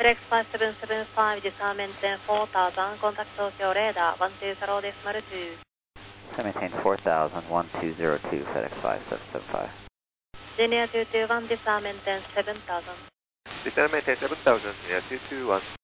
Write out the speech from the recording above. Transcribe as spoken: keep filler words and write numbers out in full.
FedEx five seven seven five, disarm maintain four thousand, contact Tokyo radar one two zero decimal two. Maintain four thousand, one two zero two, FedEx five seven seven five. Linear two two one, disarm maintain seven thousand. Disarm maintain seven thousand, near two two one.